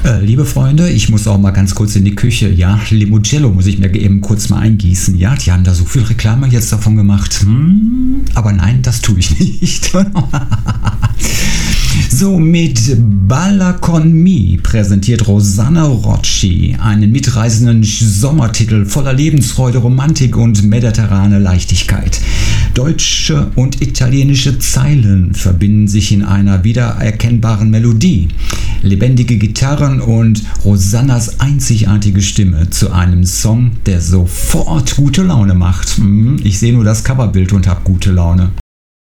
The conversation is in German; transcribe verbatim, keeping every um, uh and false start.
Äh, liebe Freunde, ich muss auch mal ganz kurz in die Küche. Ja, Limoncello muss ich mir eben kurz mal eingießen. Ja, die haben da so viel Reklame jetzt davon gemacht. Hm, aber nein, das tue ich nicht. So, mit Balla con me präsentiert Rosanna Rocci einen mitreißenden Sommertitel voller Lebensfreude, Romantik und mediterrane Leichtigkeit. Deutsche und italienische Zeilen verbinden sich in einer wiedererkennbaren Melodie. Lebendige Gitarren und Rosannas einzigartige Stimme zu einem Song, der sofort gute Laune macht. Ich sehe nur das Coverbild und habe gute Laune.